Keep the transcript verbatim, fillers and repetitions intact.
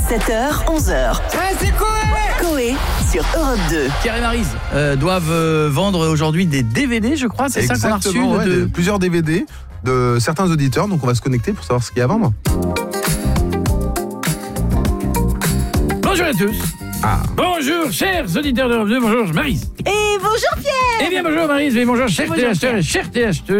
sept heures, onze heures. Ouais, c'est Coé Coé sur Europe deux. Pierre et Maryse euh, doivent euh, vendre aujourd'hui des D V D, je crois, c'est ça qu'on a reçu Exactement, ouais, de... des- plusieurs D V D de certains auditeurs, donc on va se connecter pour savoir ce qu'il y a à vendre. Bonjour à tous. Ah. Bonjour, chers auditeurs d'Europe deux, bonjour Maryse. Et bonjour Pierre. Eh bien, bonjour Maryse, et bonjour chers Bonjour, téléacheteurs Pierre. et chers téléacheteuses.